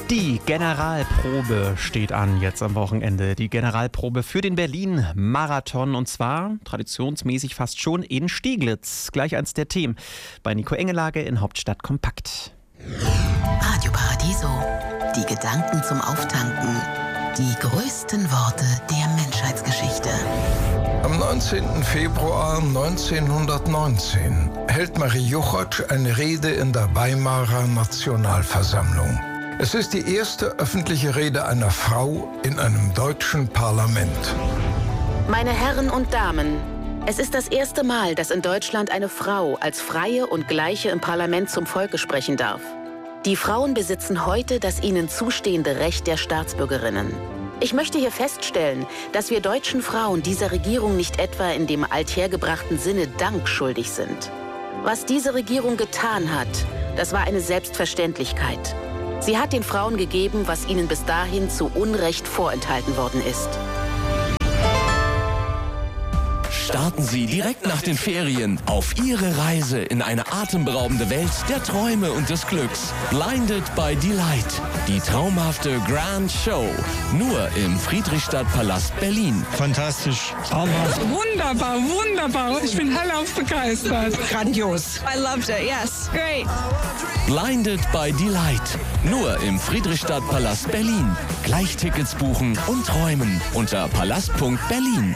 Die Generalprobe steht an jetzt am Wochenende. Die Generalprobe für den Berlin-Marathon und zwar traditionsmäßig fast schon in Steglitz. Gleich eins der Themen bei Nico Engelage in Hauptstadt Kompakt. Radio Paradiso. Die Gedanken zum Auftanken. Die größten Worte der Menschheitsgeschichte. Am 19. Februar 1919 hält Marie Juchacz eine Rede in der Weimarer Nationalversammlung. Es ist die erste öffentliche Rede einer Frau in einem deutschen Parlament. Meine Herren und Damen, es ist das erste Mal, dass in Deutschland eine Frau als Freie und Gleiche im Parlament zum Volke sprechen darf. Die Frauen besitzen heute das ihnen zustehende Recht der Staatsbürgerinnen. Ich möchte hier feststellen, dass wir deutschen Frauen dieser Regierung nicht etwa in dem althergebrachten Sinne Dank schuldig sind. Was diese Regierung getan hat, das war eine Selbstverständlichkeit. Sie hat den Frauen gegeben, was ihnen bis dahin zu Unrecht vorenthalten worden ist. Starten Sie direkt nach den Ferien auf Ihre Reise in eine atemberaubende Welt der Träume und des Glücks. Blinded by Delight. Die traumhafte Grand Show. Nur im Friedrichstadtpalast Berlin. Fantastisch. Traumhaft. Wunderbar, wunderbar. Ich bin hellauf begeistert. Grandios. I loved it, yes. Great. Blinded by Delight. Nur im Friedrichstadtpalast Berlin. Gleich Tickets buchen und träumen unter palast.berlin.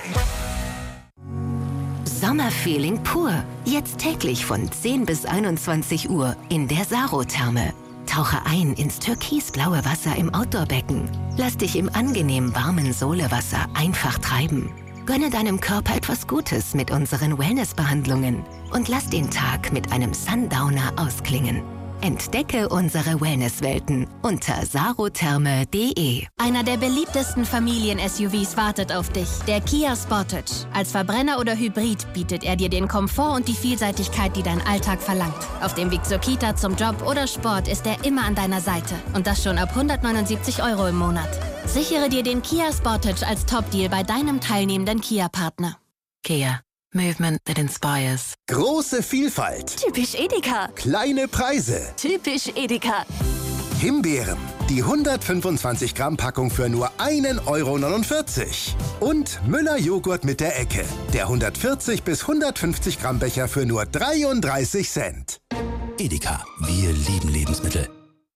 Sommerfeeling pur. Jetzt täglich von 10 bis 21 Uhr in der Saro-Therme. Tauche ein ins türkisblaue Wasser im Outdoor-Becken. Lass dich im angenehm warmen Solewasser einfach treiben. Gönne deinem Körper etwas Gutes mit unseren Wellnessbehandlungen und lass den Tag mit einem Sundowner ausklingen. Entdecke unsere Wellnesswelten unter sarotherme.de. Einer der beliebtesten Familien-SUVs wartet auf dich, der Kia Sportage. Als Verbrenner oder Hybrid bietet er dir den Komfort und die Vielseitigkeit, die dein Alltag verlangt. Auf dem Weg zur Kita, zum Job oder Sport ist er immer an deiner Seite. Und das schon ab 179 € im Monat. Sichere dir den Kia Sportage als Top-Deal bei deinem teilnehmenden Kia-Partner. Kia. Movement that inspires. Große Vielfalt. Typisch Edeka. Kleine Preise. Typisch Edeka. Himbeeren. Die 125 Gramm Packung für nur 1,49 €. Und Müller Joghurt mit der Ecke. Der 140 bis 150 Gramm Becher für nur 33 Cent. Edeka. Wir lieben Lebensmittel.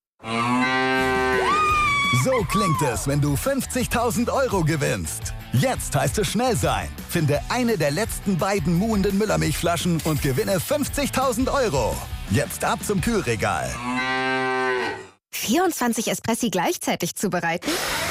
So klingt es, wenn du 50.000 € gewinnst. Jetzt heißt es schnell sein. Finde eine der letzten beiden muhenden Müllermilchflaschen und gewinne 50.000 €. Jetzt ab zum Kühlregal. 24 Espressi gleichzeitig zubereiten?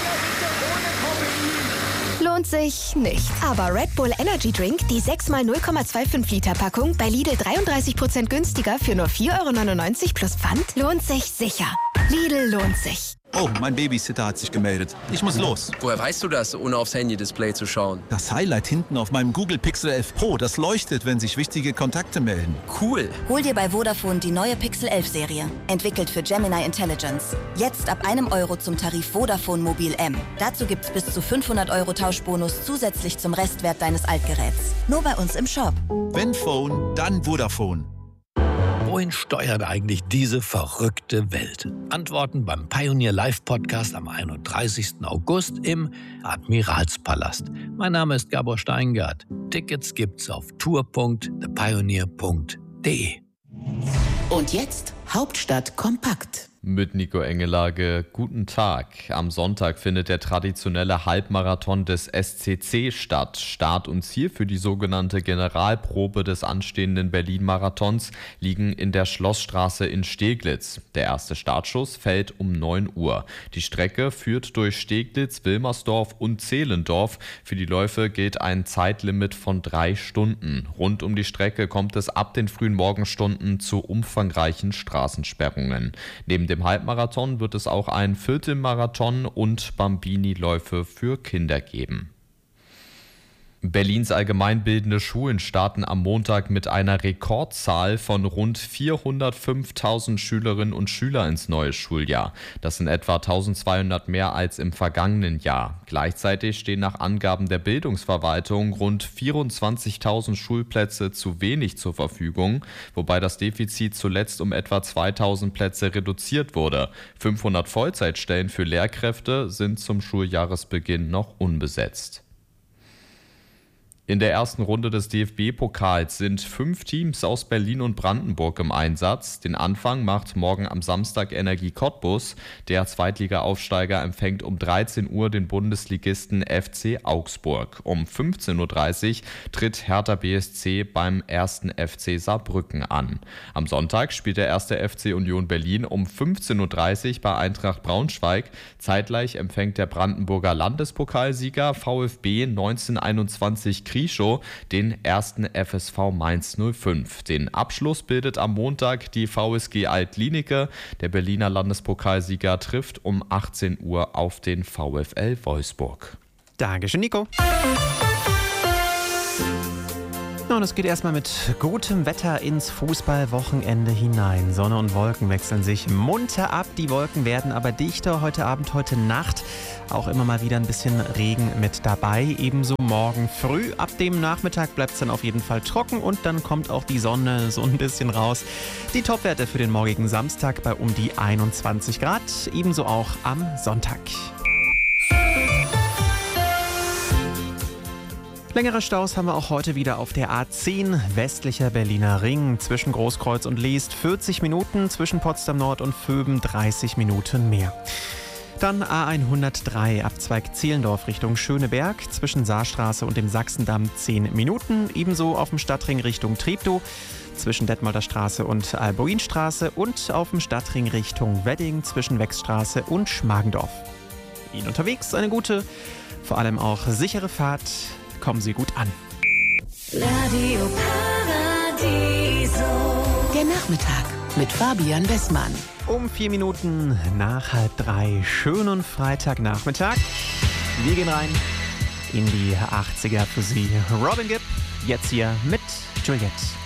Lohnt sich nicht. Aber Red Bull Energy Drink, die 6x 0,25 Liter Packung, bei Lidl 33% günstiger für nur 4,99 € plus Pfand, lohnt sich sicher. Lidl lohnt sich. Oh, mein Babysitter hat sich gemeldet. Ich muss los. Woher weißt du das, ohne aufs Handy-Display zu schauen? Das Highlight hinten auf meinem Google Pixel 11 Pro, das leuchtet, wenn sich wichtige Kontakte melden. Cool. Hol dir bei Vodafone die neue Pixel 11 Serie. Entwickelt für Gemini Intelligence. Jetzt ab €1 zum Tarif Vodafone Mobil M. Dazu gibt's bis zu 500 € Tauschbonus zusätzlich zum Restwert deines Altgeräts. Nur bei uns im Shop. Wenn Phone, dann Vodafone. Wohin steuert eigentlich diese verrückte Welt? Antworten beim Pioneer Live Podcast am 31. August im Admiralspalast. Mein Name ist Gabor Steingart. Tickets gibt's auf tour.thepioneer.de. Und jetzt Hauptstadt kompakt. Mit Nico Engelage, guten Tag. Am Sonntag findet der traditionelle Halbmarathon des SCC statt. Start und Ziel für die sogenannte Generalprobe des anstehenden Berlin-Marathons liegen in der Schlossstraße in Steglitz. Der erste Startschuss fällt um 9 Uhr. Die Strecke führt durch Steglitz, Wilmersdorf und Zehlendorf. Für die Läufe gilt ein Zeitlimit von 3 Stunden. Rund um die Strecke kommt es ab den frühen Morgenstunden zu umfangreichen Straßensperrungen. Neben dem Halbmarathon wird es auch einen Viertelmarathon und Bambini-Läufe für Kinder geben. Berlins allgemeinbildende Schulen starten am Montag mit einer Rekordzahl von rund 405.000 Schülerinnen und Schüler ins neue Schuljahr. Das sind etwa 1.200 mehr als im vergangenen Jahr. Gleichzeitig stehen nach Angaben der Bildungsverwaltung rund 24.000 Schulplätze zu wenig zur Verfügung, wobei das Defizit zuletzt um etwa 2.000 Plätze reduziert wurde. 500 Vollzeitstellen für Lehrkräfte sind zum Schuljahresbeginn noch unbesetzt. In der ersten Runde des DFB-Pokals sind 5 Teams aus Berlin und Brandenburg im Einsatz. Den Anfang macht morgen am Samstag Energie Cottbus. Der Zweitliga-Aufsteiger empfängt um 13 Uhr den Bundesligisten FC Augsburg. Um 15.30 Uhr tritt Hertha BSC beim 1. FC Saarbrücken an. Am Sonntag spielt der 1. FC Union Berlin um 15.30 Uhr bei Eintracht Braunschweig. Zeitgleich empfängt der Brandenburger Landespokalsieger VfB 1921 Krieschow den 1. FSV Mainz 05. Den Abschluss bildet am Montag die VSG Alt-Lienicke. Der Berliner Landespokalsieger trifft um 18 Uhr auf den VfL Wolfsburg. Dankeschön, Nico. Und es geht erstmal mit gutem Wetter ins Fußballwochenende hinein. Sonne und Wolken wechseln sich munter ab. Die Wolken werden aber dichter heute Abend, heute Nacht. Auch immer mal wieder ein bisschen Regen mit dabei. Ebenso morgen früh. Ab dem Nachmittag bleibt es dann auf jeden Fall trocken und dann kommt auch die Sonne so ein bisschen raus. Die Topwerte für den morgigen Samstag bei um die 21 Grad. Ebenso auch am Sonntag. Längere Staus haben wir auch heute wieder auf der A10 westlicher Berliner Ring zwischen Großkreuz und Leest 40 Minuten, zwischen Potsdam Nord und Vöben 30 Minuten mehr. Dann A103 Abzweig Zehlendorf Richtung Schöneberg zwischen Saarstraße und dem Sachsendamm 10 Minuten, ebenso auf dem Stadtring Richtung Treptow zwischen Detmolder Straße und Alboinstraße und auf dem Stadtring Richtung Wedding zwischen Wechsstraße und Schmargendorf. Ihnen unterwegs eine gute, vor allem auch sichere Fahrt. Kommen Sie gut an. Radio Paradiso. Der Nachmittag mit Fabian Bessmann. Um 4 Minuten nach 2:30. Schönen Freitagnachmittag. Wir gehen rein in die 80er für Sie. Robin Gibb, jetzt hier mit Juliette.